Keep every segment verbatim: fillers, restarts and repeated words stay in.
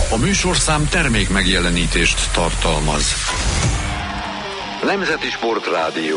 A műsorszám termék megjelenítést tartalmaz. Nemzeti Sportrádió.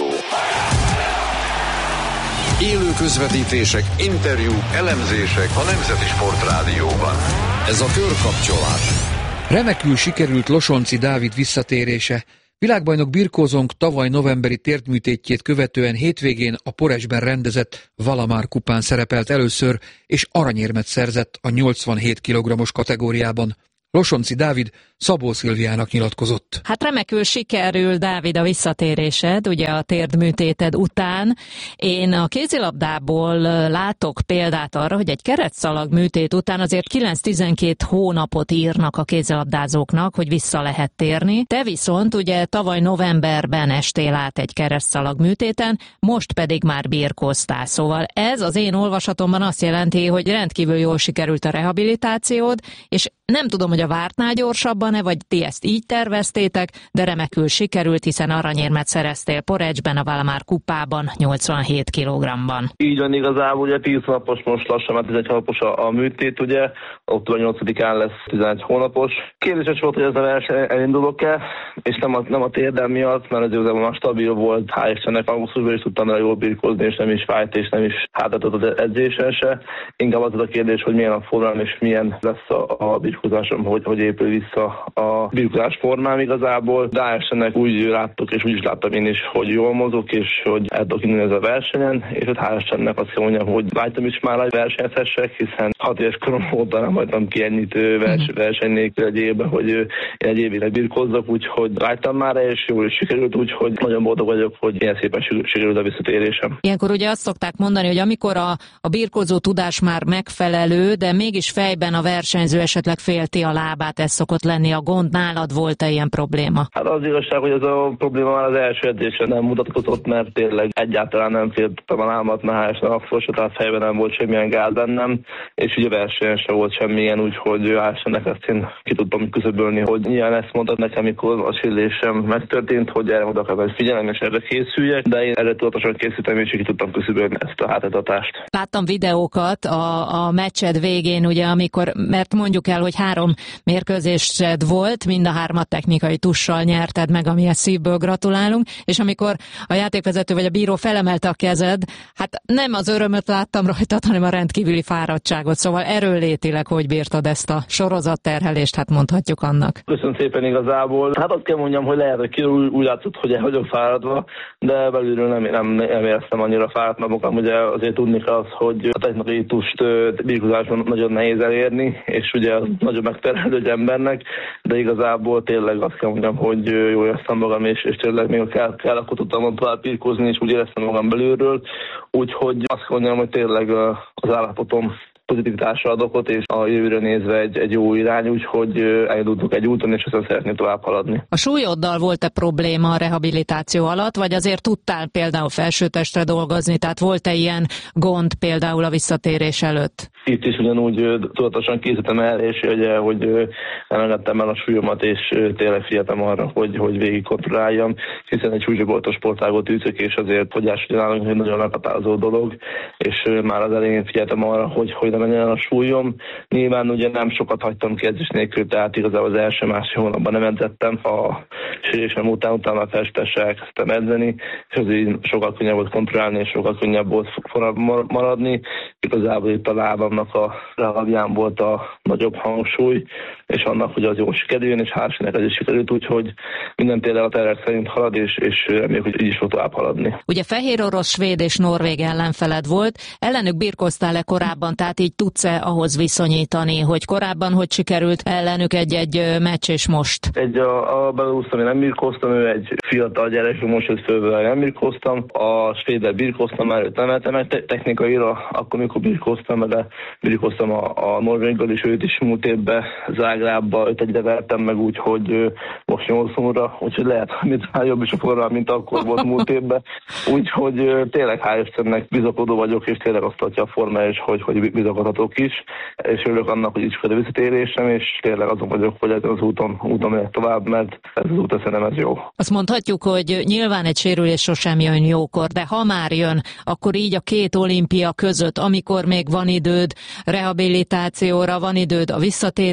Élő közvetítések, interjúk, elemzések a Nemzeti Sportrádióban. Ez a Körkapcsolás. Remekül sikerült Losonczy Dávid visszatérése. Világbajnok birkózónk tavaly novemberi térdműtétjét követően hétvégén a Porečben rendezett Valamar kupán szerepelt először, és aranyérmet szerzett a nyolcvanhét kilogrammos kategóriában. Losonczy Dávid Szabó Szilviának nyilatkozott. Hát remekül sikerül, Dávid, a visszatérésed, ugye a térdműtéted után. Én a kézilabdából látok példát arra, hogy egy keretszalag műtét után azért kilenc-tizenkét hónapot írnak a kézilabdázóknak, hogy vissza lehet térni. Te viszont ugye tavaly novemberben estél át egy keretszalag műtéten, most pedig már birkóztál. Szóval ez az én olvasatomban azt jelenti, hogy rendkívül jól sikerült a rehabilitációd, és nem tudom, hogy a vártnál gyorsabban-e, vagy ti ezt így terveztétek, de remekül sikerült, hiszen aranyérmet szereztél Porečben, a Valamar kupában, nyolcvanhét kilogramban. Így van igazából, ugye tíz napos, most lassan már tizenegy hónapos a, a műtét, ugye, október nyolcadikán lesz tizenegy hónapos. Kérdéses volt, hogy ez a verseny elindulok-e, és nem a, nem a térdem miatt, mert az igazából már stabil volt, hál' Istennek, augusztusban is tudtam rá jól birkózni, és nem is fájt, és nem is hátratott az edzésen se. Inkább az a kérdés, hogy milyen a formám, és milyen lesz a, a birkózásom, hogy, hogy épül vissza a birkózás formám igazából. De hál' Istennek úgy láttok, és úgy is láttam én is, hogy jól mozog, és hogy el tudok indulni ez a versenyen, és ott hál' Istennek azt kell mondjam, hogy vágytam is már, hogy versenyezhessek, hiszen hat éves korom óta nem hagytam ki ennyit vers, verseny nélkül egy évben, hogy én egy évig birkózzak, úgyhogy vágytam már, és jól is sikerült, úgyhogy nagyon boldog vagyok, hogy ilyen szépen sikerült a visszatérésem. Ilyenkor ugye azt szokták mondani, hogy amikor a, a birkózó tudás már megfelelő, de mégis fejben a versenyző esetleg félti a lábát, ez szokott lenni a gond. Nálad volt-e ilyen probléma? Hát az igazság, hogy ez a probléma már az első edzésen nem mutatkozott, mert tényleg egyáltalán nem féltem a lábamat, mert akkor se, tehát fejben nem volt semmilyen gáz bennem, és ugye versenyen se volt semmilyen, úgyhogy hál' Istennek ezt én ki tudtam küszöbölni, hogy nyilván ezt mondtad nekem, mikor a sérülésem megtörtént, hogy erre oda kell figyelnem, és erre készüljek, de én erre tudatosan készítem, és ki tudtam küszöbölni ezt a hátadatást. Láttam videókat a, a meccsed végén, ugye, amikor, mert mondjuk el, hogy három mérkőzésed volt, mind a hármat technikai tussal nyerted meg, amihez szívből gratulálunk, és amikor a játékvezető vagy a bíró felemelte a kezed, hát nem az örömöt láttam rajtad, hanem a rendkívüli fáradtságot, szóval erőlétileg hogy bírtad ezt a sorozatterhelést, hát mondhatjuk annak. Köszönöm szépen igazából. Hát azt kell mondjam, hogy lehet, hogy ki úgy, úgy látszott, hogy el vagyok fáradva, de belülről nem, nem, nem éreztem annyira fáradt magam. Ugye azért tudni kell az, hogy a technikai tust birkózáson nagyon nehéz elérni, és ugye az nagyon megterhelő egy embernek, de igazából tényleg azt kell mondjam, hogy jól éreztem magam, és, és tényleg még kell, kell akkor tudtam tovább birkózni, és úgy éreztem magam belülről. Úgyhogy azt kell mondjam, hogy tényleg az állapotom pozitivitásra ad okot, és a jövőre nézve egy, egy jó irány, úgyhogy elindultunk egy úton, és aztán szeretnék tovább haladni. A súlyoddal volt-e probléma a rehabilitáció alatt, vagy azért tudtál például felsőtestre dolgozni, tehát volt-e ilyen gond például a visszatérés előtt? Itt is ugyanúgy tudatosan készítettem el, és ugye, hogy nem engedtem el a súlyomat, és tényleg figyeltem arra, hogy, hogy végig kontrolláljam, hiszen egy súlycsoportos sportágot űzök, és azért fogyás nálunk egy nagyon meghatározó dolog, és már az elején figyeltem arra, hogy, hogy nem menjen a súlyom. Nyilván ugye nem sokat hagytam ki edzés nélkül, tehát igazából az első-másfél hónapban nem edzettem. A sérülésem után, utána a festessel elkezdtem edzeni, és azért sokkal könnyebb volt kontrollálni, és sokkal könnyebb volt maradni. Igazából itt a lábamnak a lábján volt a nagyobb hangsúly, és annak, hogy az jól sikerüljön, és hál' Istennek ez is sikerült, úgyhogy minden tényleg a tervek szerint halad, és, és reméljük, hogy így is fog tovább haladni. Ugye fehér orosz, svéd és norvég ellenfeled volt, ellenük birkóztál-e korábban, tehát így tudsz-e ahhoz viszonyítani, hogy korábban hogy sikerült ellenük egy-egy meccs, és most? Egy a, a belorusszal én nem birkóztam, ő egy fiatal gyerek, most jött fölből, nem birkóztam, a svéddel birkóztam, már őt nem emeltem meg te- technikaira, akkor mikor birkóztam, de birkóztam a, a norvéggal, és őt is múlt évben Zágrábba, őt egyre vertem meg úgy, hogy most nyolc óra, úgyhogy lehet, hogy jobb is a forrán, mint akkor volt múlt évben. Úgyhogy tényleg hál' Istennek bizakodó vagyok, és tényleg azt adja a forma, és hogy, hogy bizakodhatok is, és örülök annak, hogy így sikerül a visszatérésem, és tényleg azon vagyok, hogy ezen az úton, úton megyek tovább, mert ez az út, szerintem ez jó. Azt mondhatjuk, hogy nyilván egy sérülés sosem jön jókor, de ha már jön, akkor így a két olimpia között, amikor még van időd rehabilitációra, van időd a visszatérésre, tehát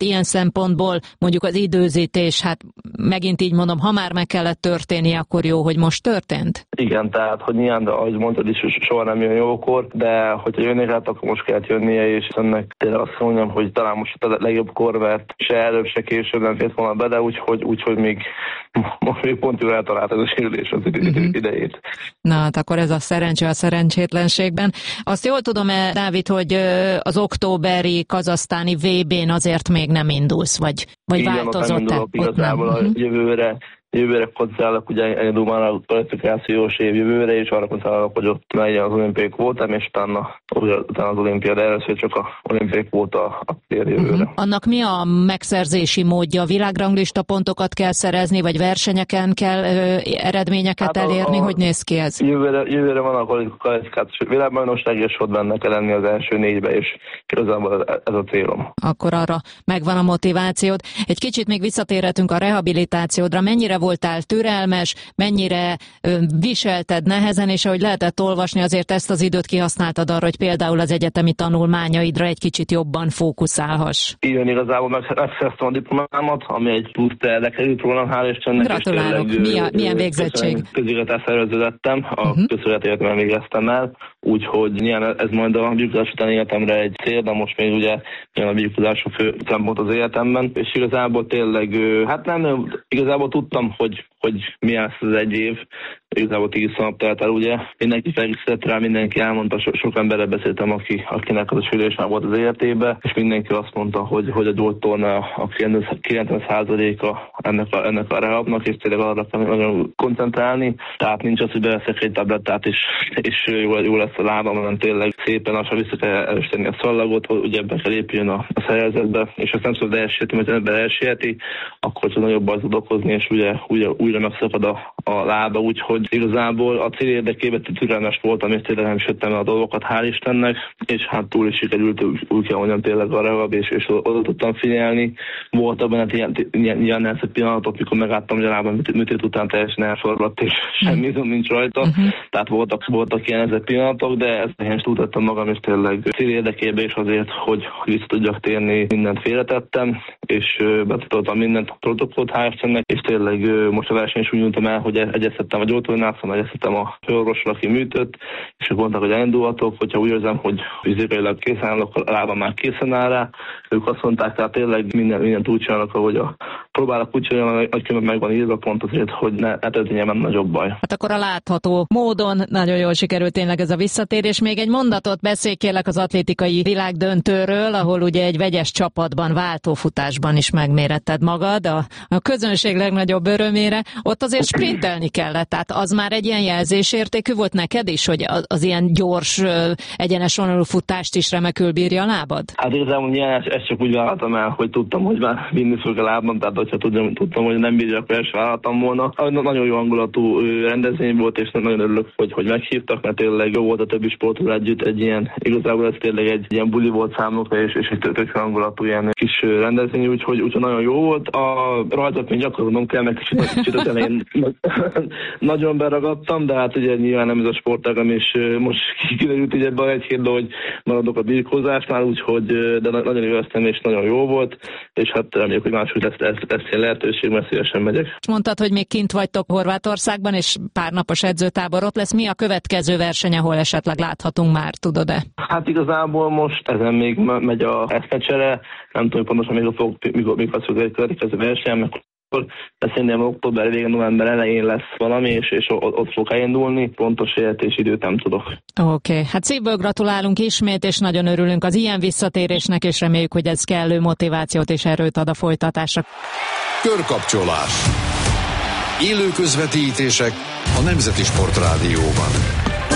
ilyen szempontból mondjuk az időzítés, hát megint így mondom, ha már meg kellett történni, akkor jó, hogy most történt? Igen, tehát, hogy nyilván, ahogy mondtad is, soha nem jön jókor, de hogyha jönnék át, akkor most kellett jönnie, és ennek tényleg azt mondjam, hogy talán most a legjobb kor, mert se előbb, se később nem fért volna be, de úgyhogy, úgyhogy még most még pont jól eltalált ez a sérülés az uh-huh. idejét. Na, hát akkor ez a szerencse a szerencsétlenségben. Azt jól tudom-e, Dávid, hogy az októberi kazahsztáni vé bén azért még nem indulsz, vagy, vagy igen, változott-e? Ott igazából a jövőre Jövőre koncentrálok, ugye elindul már a kvalifikációs év jövőre, és arra koncentrálok, hogy ott megyen az olimpiai kvótám, és utána, utána az olimpiád, de először csak az olimpiai kvóta a tér jövőre. Uh-huh. Annak mi a megszerzési módja? Világranglista pontokat kell szerezni, vagy versenyeken kell ö, eredményeket hát elérni? A, a, hogy néz ki ez? Jövőre, jövőre van a kvalifikációs világbajnokság, és ott benne kell lenni az első négybe, és igazából ez a célom. Akkor arra megvan a motivációd. Egy kicsit még visszatérhetünk a rehabilitációdra. Mennyire voltál türelmes, mennyire ö, viselted nehezen, és ahogy lehetett olvasni, azért ezt az időt kihasználtad arra, hogy például az egyetemi tanulmányaidra egy kicsit jobban fókuszálhass. Igen, igazából megszereztem a diplomámat, ami egy plusz lekerült rólam, hál' Istennek. Gratulálok! Tényleg, milyen, milyen végzettség? Közigazgatás szerveződettem, a uh-huh. közszolgálati egyetemen végeztem el, úgyhogy nyilván ez majd a birkozás után életemre egy cél, de most még ugye a birkozás a fő szempont az életemben, és igazából tényleg, hát nem, igazából tudtam, hogy, hogy mi lesz az egy év, igazából tíz nap telt el, ugye. Mindenki felkészített rá, mindenki elmondta, so, sok emberrel beszéltem, aki, akinek az a sérülés már volt az életében, és mindenki azt mondta, hogy, hogy a gyógytorna a kilencven százaléka ennek a, ennek a rehabnak, és tényleg arra kell nagyon koncentrálni. Tehát nincs az, hogy beveszek egy tablettát, és, és jó, jó lesz a lábam, hanem tényleg szépen lassan vissza kell erősíteni a szallagot, hogy ugye ebbe kell épüljön a, a szervezetbe, és azt nem szabad elsietni, mert ebben elsieti, akkor csak nagyobb baj tud okozni, és ugye újra, újra megszakad a, a lába, úgyhogy igazából a cél érdekében türelmes voltam, és tényleg nem süttem el a dolgokat, hál' Istennek, és hát túl is sikerült, úgy kell mondjam, tényleg a rehab, és, és oda tudtam figyelni. Volt abban hát ilyen, ilyen, ilyen nehezebb pillanatok, mikor megálltam, hogy a lábam műtét után teljesen elsorvadt, és semmi izom nincs rajta. Uh-huh. Tehát voltak, voltak ilyen nehezebb pillanatok, de ezt nehéz tudtam magam, és tényleg cél érdekében is azért, hogy, hogy vissza tudjak térni, mindent félretettem, és betudottam mindent a protokollt, hál' Istennek, és tényleg most a verseny is úgy nyújtom el, hogy egyeztettem a gyógytornát, szóval egyeztettem a főorvosra, aki műtött, és ők mondták, hogy elindulhatok, hogyha úgy érzem, hogy fizikailag készen állok, a lábam már készen áll rá. Ők azt mondták, tehát tényleg minden, mindent úgy csinálnak, ahogy a próbálok úgy csinálni, hogy könyvben meg van írva pont azért, hogy ne, ne történjen nem nagyobb baj. Hát akkor a látható módon nagyon jól sikerült tényleg ez a visszatérés. Még egy mondatot beszélj kérlek az atlétikai világdöntőről, ahol ugye egy vegyes csapatban, váltófutásban is megméretted magad, a, a közönség legnagyobb örömére. Ott azért sprintelni kellett, tehát az már egy ilyen jelzésértékű volt neked is, hogy az, az ilyen gyors, egyenes vonalú futást is remekül bírja a lábad? Hát igazából nyilván ezt csak úgy vállaltam el, hogy tudtam, hogy már vinni fog a lábam, tehát hogyha tudtam, tudtam, hogy nem bírja, akkor ezt vállaltam volna. Nagyon jó hangulatú rendezvény volt, és nagyon örülök, hogy, hogy meghívtak, mert tényleg jó volt a többi sportról együtt egy ilyen, igazából ez tényleg egy ilyen buli volt számukra, és, és egy tök hangulatú ilyen kis rendezvény, úgyhogy, úgyhogy nagyon jó volt. A rajzot még gyakorolnom kell, meg kicsit, kicsit az elején nagyon beragadtam, de hát ugye nyilván nem ez a sportágam, és most kiderült így ebben egy hétben, hogy maradok a birkózásnál, úgyhogy de nagyon éreztem, és nagyon jó volt, és hát reméljük, hogy máshogy lesz, lesz, lesz ilyen lehetőség, mert szívesen megyek. Mondtad, hogy még kint vagytok Horvátországban, és pár napos edzőtábor ott lesz. Mi a következő verseny, ahol esetleg láthatunk már, tudod-e? Hát igazából most ezen még megy a eszmecsere, nem tudom, pontosan mikor fog, mikor, mikor fog egy következő verseny, mert de szerintem október végén, november elején lesz valami, és, és ott fog elindulni. Pontos és időt nem tudok. Oké, okay. Hát szívből gratulálunk ismét, és nagyon örülünk az ilyen visszatérésnek, és reméljük, hogy ez kellő motivációt és erőt ad a folytatásra. Körkapcsolás. Élő közvetítések a Nemzeti Sportrádióban.